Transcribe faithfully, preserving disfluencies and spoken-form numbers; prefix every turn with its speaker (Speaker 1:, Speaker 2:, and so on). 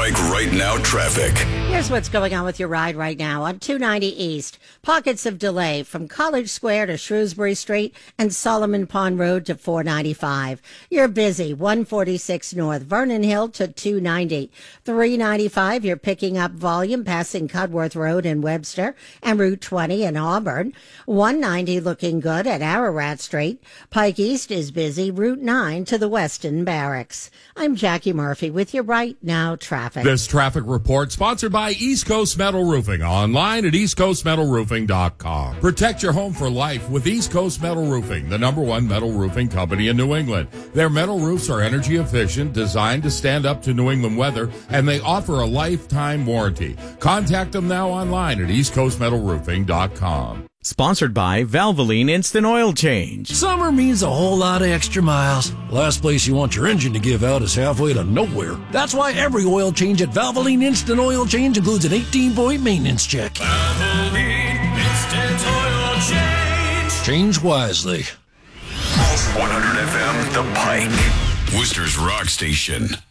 Speaker 1: Pike Right Now traffic.
Speaker 2: Here's what's going on with your ride right now on two ninety East. Pockets of delay from College Square to Shrewsbury Street and Solomon Pond Road to four ninety-five. You're busy. one forty-six North Vernon Hill to two ninety. three ninety-five, you're picking up volume passing Cudworth Road in Webster and Route twenty in Auburn. one ninety looking good at Ararat Street. Pike East is busy. Route nine to the Weston Barracks. I'm Jackie Murphy with your Right Now traffic.
Speaker 3: This traffic report sponsored by East Coast Metal Roofing, online at east coast metal roofing dot com. Protect your home for life with East Coast Metal Roofing, the number one metal roofing company in New England. Their metal roofs are energy efficient, designed to stand up to New England weather, and they offer a lifetime warranty. Contact them now online at east coast metal roofing dot com.
Speaker 4: Sponsored by Valvoline Instant Oil Change.
Speaker 5: Summer means a whole lot of extra miles. Last place you want your engine to give out is halfway to nowhere. That's why every oil change at Valvoline Instant Oil Change includes an eighteen-point maintenance check.
Speaker 6: Valvoline Instant Oil Change.
Speaker 5: Change wisely.
Speaker 1: one hundred F M, The Pike. Worcester's Rock Station.